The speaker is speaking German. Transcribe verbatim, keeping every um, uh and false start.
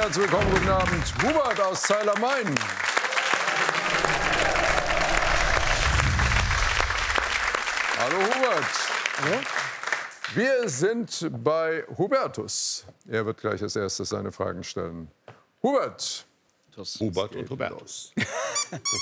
herzlich willkommen, guten Abend, Hubert aus Zeil am Main. Hallo Hubert. Hallo. Wir sind bei Hubertus. Er wird gleich als erstes seine Fragen stellen. Hubert. Hubert und Hubertus.